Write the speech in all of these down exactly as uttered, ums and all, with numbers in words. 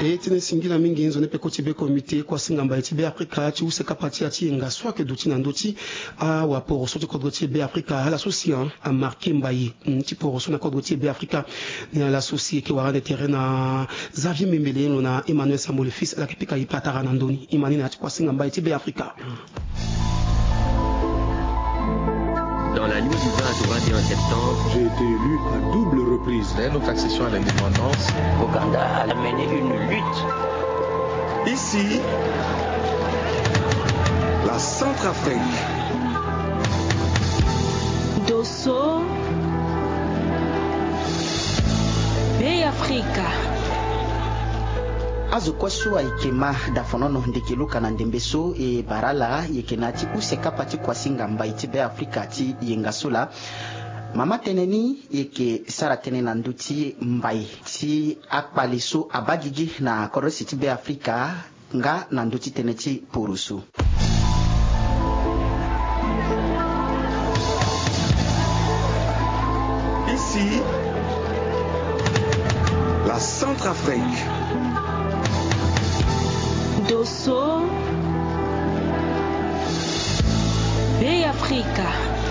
e tene singila mingi nzo ne pe kotibe comité kwa singamba etibe Afrika ti use kapati ati nga soit que duti na ndoti a wa poro so ti kodro ti be Afrika la socia a marqué mbayi ti poro so na kodro ti be Afrika na la socie ke wara de terrain na Xavier Membele no na Emmanuel Sambole fils la kipika ipatara na ndoni imani na ti kwa singamba etibe Afrika. Dans la nuit du vingt au vingt et un septembre, j'ai été élu à double reprise. Dès notre accession à l'indépendance, Ouganda a mené une lutte. Ici, la Centrafrique. Dosso, Bay Africa. azo kwasu aikema dafonono ndekeluka na ndembeso e barala yekenati useka pati kwa singamba itibe Afrika ti yengasula mama teneni yeke sara tenena nduti mbai ti akpaliso abagigi na korosi tibe Afrika nga na nduti teneti porusu. Ici, la Centrafrique. Dosso, Bay Africa.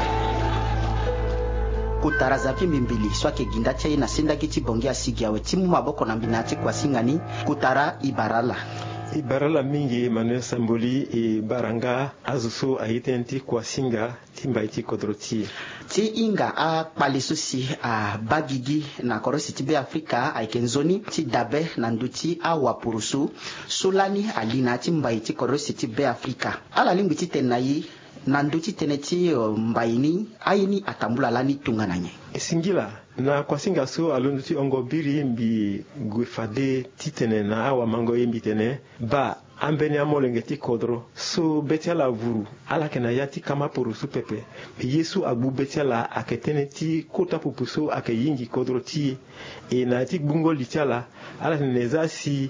Kutara Xavier Membele swake ginda tia na senda kiti bongi asigi awe timu maboko na mbinati kwa singani kutara ibarala. Ibarala mingi Emmanuel Samboli e baranga azuso aitenti kwa singa timba iti kodroti. Ti inga a palisosi a bagigi na korosi tibe Afrika a ikenzoni ti dabe na nduti a wapurusu solani alina timba iti korosi tibe Afrika. Ala limbi ti tenayi na nduti teneti mbaini aini atambula lani tungananye. Singila na kwa singa so alunduti ongobiri mbi gwefade titene na awa mango yembi tene ba ambeni amolengeti kodro so betiala vuru ala kena yati kama porusu pepe yesu agbu betiala aketene ti kota pupuso akeyingi kodro ti e na ti bungo litiala ala neza si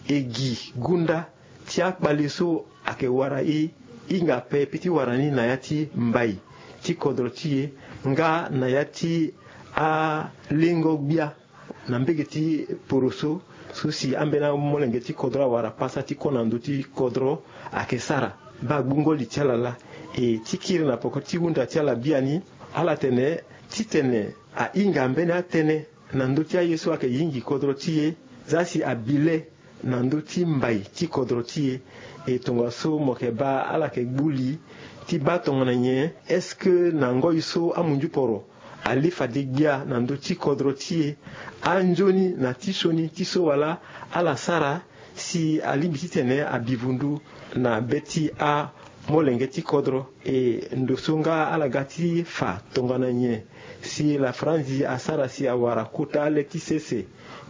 egi gunda ti akpaliso akewara i inga pe piti warani na yati mbai ti kodro ti nga na yati a lingo bia na mbegeti poroso susi ambena molengeti kodro wara pasati konanduti kodro akesara ba bungo li tialala e tikiri na pokoti wunda tiala biani ala tene titene a inga ambena tene na nduti a yesu ake yingi kodro tie zasi abile na nduti mbai ti kodro tie e tonga so mokeba ala ke gbuli ti ba tonga nye est-ce que nango iso amunju poro ali fadigia na nduti kodro tie anjoni na tishoni tiso wala ala sara si ali bititene abivundu na beti a molengeti kodro e ndosunga ala gati fa tongana nye si la franzi asara si awara kuta ale tisese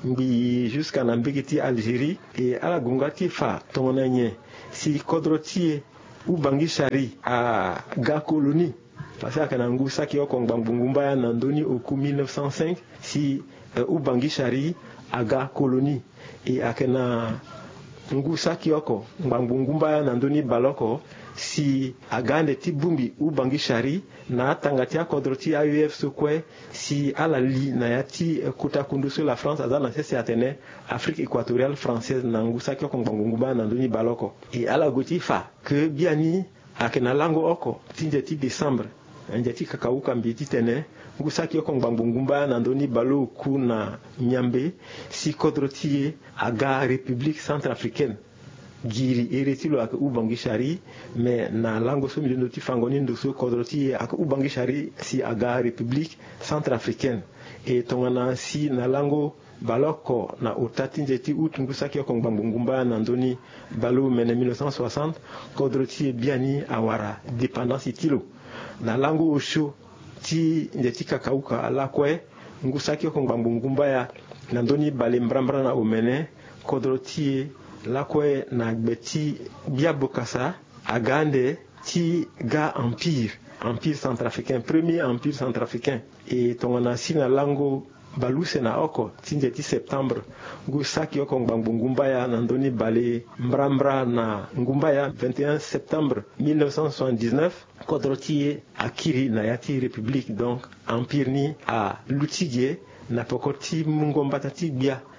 mbi jusqu'à na mbegeti Algérie e ala gungati fa tongana nye si kodro tie ubangi shari a ga koloni parce que na ngusa ki oko ngbangungumba ya nandoni oku mille neuf cent cinq si uh, ubangi shari aga koloni e akena ngusa ki oko ngbangungumba ya nandoni baloko si agande ti bumbi ubangi shari na tangati akodroti A U F sokwe si ala li na yati uh, kuta kundusu la France azana sese atene Afrique équatoriale française na ngusa ki oko ngbangungumba ya nandoni baloko e ala goti fa que biani akena lango oko tinje ti décembre njeti kakauka mbiti tene ngusaki yoko ngbangungumba na ndoni balo kuna nyambe si kodrotie aga République centrafricaine giri eretilo ak ubangi shari mais na lango so milino ti fangoni ndoso kodrotie ak ubangi shari si aga République centrafricaine e tongana si na lango baloko na otati njeti utungusaki yoko ngbangungumba na ndoni balo mene mille neuf cent soixante kodrotie biani awara dépendance itilo na lango osho ti njeti kakauka ala kwe ngusaki oko ngbangungumba ya na ndoni bale mbrambra na omene kodro tie la kwe na gbeti biabokasa agande ti ga empire empire centrafricain premier empire centrafricain e tongana si na lango baluse na oko tinje ti septembre ngusaki oko ngbangungumba ya na ndoni bale mbrambra na ngumba ya vingt et un septembre mille neuf cent soixante-dix-neuf kodrotie akiri na yati république donc empire ni a lutige na pokoti mungomba tati bia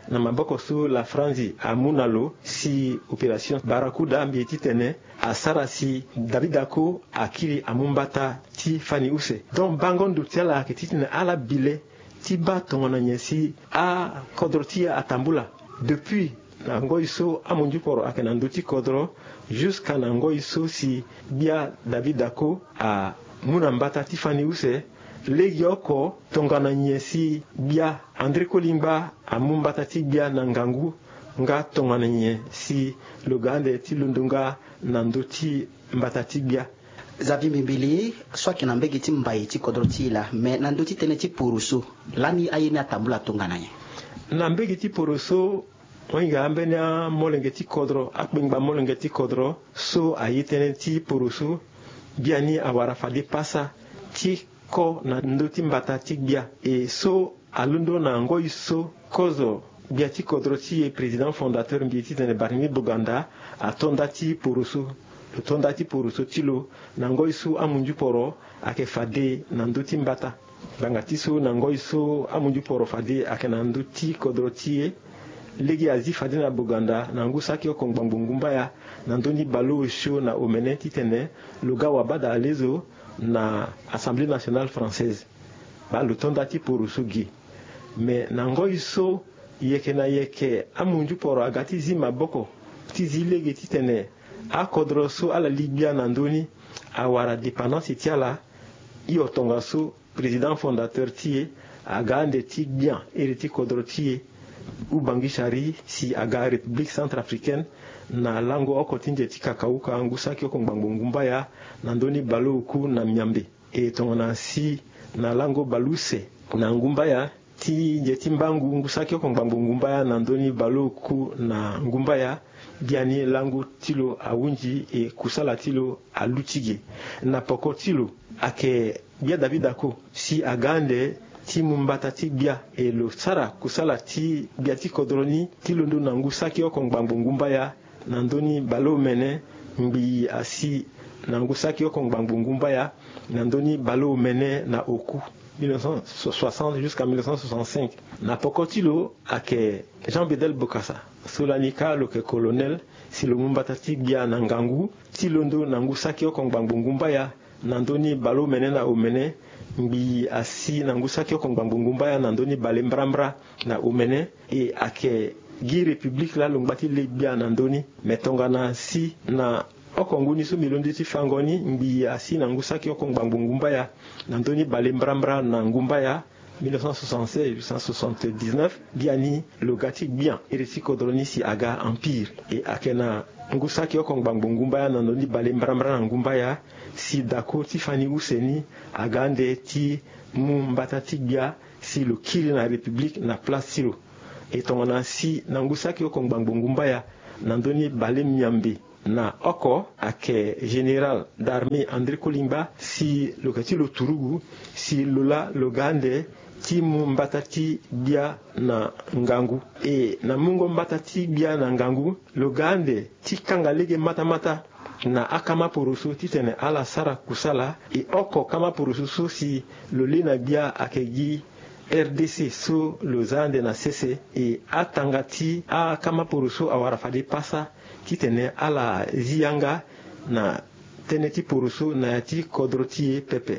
na maboko su la franzi amunalo si operation barakuda mbi titene asara si David Dako akiri amumbata ti fani use donc bangon du tiala ke titene ala bile ti ba tongona nyesi a kodrotia atambula depuis na ngoi so amunju poro akena nduti kodro jusqu'à na ngoi so si bia David Dako a munambata ti fani use legi oko tongana nyesi bia André Kolimba amumbata ti bia na ngangu nga tongana nye si logande ti lundunga na nduti mbata ti bia Zavi Mbili soit que nambegi ti mbaye ti kodroti la mais na nduti tene ti purusu lani ayini atambula tongana nye nambegi ti purusu oinga ambena molenge ti kodro akpengba molenge ti kodro so ayitene ti purusu biani awara fadi pasa ti ko na nduti mbata ti bia e so alundo na ngoi so kozo bia ti kodro ti e président fondateur mbi ti tene Barni Buganda atonda ti purusu tonda ti purusu tilo na ngoi so amunju poro ake fade na nduti mbata banga ti so na ngoi so amunju poro fade ake na nduti kodro ti e legi azi fade na Buganda na ngusa ki okongbangu ngumbaya na ndoni balo sho na omene ti tene luga wabada alezo na Assemblée nationale française ba lutonda ti purusu gi mais na ngoi so yeke na yeke amunju poro agati zi maboko ti zi legi ti tene a kodro so ala Libya na ndoni awara dépendance ti ala i otonga so président fondateur ti e aga ande ti bien iri ti kodro ti e ubangi shari si aga République centrafricaine na lango oko tinje ti kakauka ngusa ki okongbangu ngumbaya na ndoni balo uku na miambe e tongona si na lango baluse na ngumbaya ti je timbangu ngusa ki okongbangu ngumbaya na ndoni balo uku na ngumbaya biani lango tilo awunji e kusala tilo alutige na poko tilo ake bia David Dako si agande ti mumbata ti bia e lo sara kusala ti bia ti kodroni ti londo na ngusa ki okongbangu ngumbaya na ndoni balo mene mbi asi na ngusa ki okongbangu ngumbaya na ndoni balo mene na oku mille neuf cent soixante jusqu'à mille neuf cent soixante-cinq na pokotilo ake Jean Bedel Bokassa solanika lo ke colonel si lo mumbata ti bia na ngangu ti londo na ngusa ki okongbangu ngumbaya na ndoni balo mene na omene mbi asi na ngusa ki okongbangu ngumbaya na ndoni bale mbrambra na omene e ake gi république la longbati le bia na ndoni metongana si na okonguni so milondi ti fangoni mbi asi na ngusa ki okongbangu ngumbaya na ndoni bale mbrambra na ngumbaya mille neuf cent soixante-seize mille neuf cent soixante-dix-neuf biani logati bien irisi kodroni si aga empire e akena ngusa ki okongbangu ngumbaya na ndoni bale mbrambra na ngumbaya si Dako ti fani useni agande ti mu mbata ti bia si lo kiri na république na place silo e tongona si na ngusa ki okongbangu ngumbaya na ndoni bale miambe na oko ake général d'armée André Kolimba si lokati lo turugu si lola logande ti mu mbata ti bia na ngangu e na mungo mbata ti bia na ngangu logande ti kanga lege mata mata na akama purusu ti tene ala sara kusala e oko kama purusu so si loli na bia ake gi R D C so lozande na C C e atangati a kama purusu awara fadi pasa ti tene ala zianga na tene ti purusu na ti kodroti pepe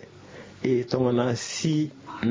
e tongona si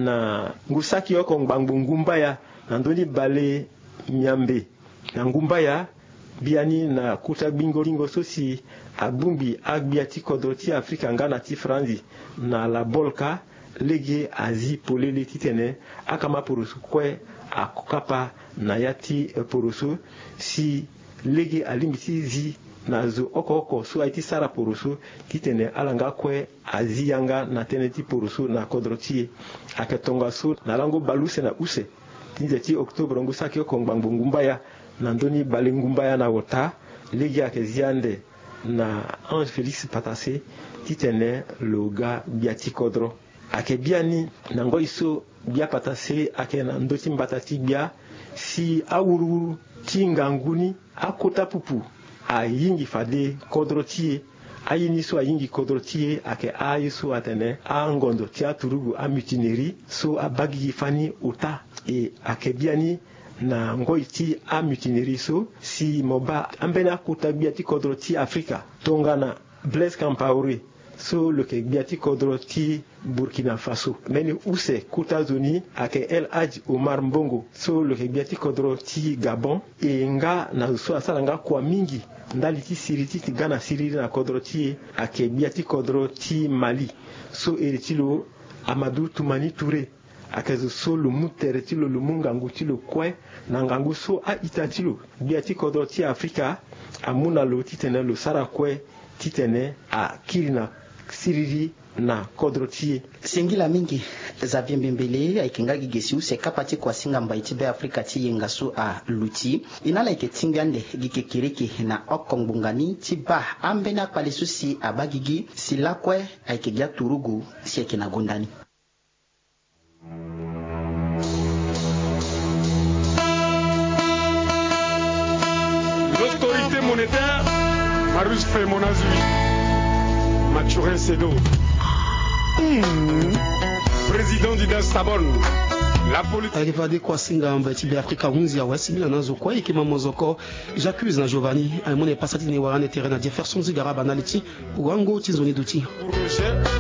na ngusaki oko ngbangu ngumbaya na ndoni bale miambe na ngumbaya biani na kuta bingoringo so si abumbi agbia ti kodroti Afrika ngana ti franzi na la bolka lege azi polele ti tene akama purusu kwe akukapa na yati purusu si lege alimbi ti zi na zo oko oko so aiti sara purusu ti tene alanga kwe azi yanga na tene ti purusu na kodroti ake tonga so na lango baluse na use tinje ti octobre ngusa ki okongbangu ngumbaya na ndoni bale ngumbaya na wota lege ake ziande na Ange Félix Patasse ti tene loga biati kodro ake biani na ngoi so bia Patasse ake na ndoti mbata ti bia si awuru ti nganguni akota pupu a yingi fade kodro tie ayini so ayingi kodro tie ake ayi so atene a ngondo ti aturugu a mutinerie so abagi fani uta e ake biani na ngoi ti a mutinerie so si moba ambena kuta biati kodro ti Afrika tongana Blaise Compaoré so le ke biati kodro ti Burkina Faso meni use kuta zoni ake El Hadj Omar Mbongo so le ke biati kodro ti Gabon e nga na so asala nga kwa mingi ndali ti siriti ti Ghana siriri na kodro ti ake biati kodro ti Mali so eritilo Amadou Toumani Touré akazo so lo mutere ti lo lumungangu ti lo kwe na ngangu so a itatilo biati kodro ti Afrika amuna lo titene lo sara kwe titene a kirina siriri na kodro ti sengila mingi za biembembele aikinga gigesi use kapati kwa singa mbaiti be Afrika ti yenga so a luti inala ike tingande gikekiriki na okongbungani ti ba ambena palesusi abagigi silakwe aikigia turugu si na gondani. L'autorité monétaire, Marus Femonazu, Mathurin Sedo, mmh. Président du Dastabon. La politique. Alivade kwa singa mbati be Afrika unzi ya wasimila nazo kwa ikima mozoko j'accuse na Giovanni aimone pasati ni warane terrain na Jefferson Zigara banaliti wango tinzoni duti.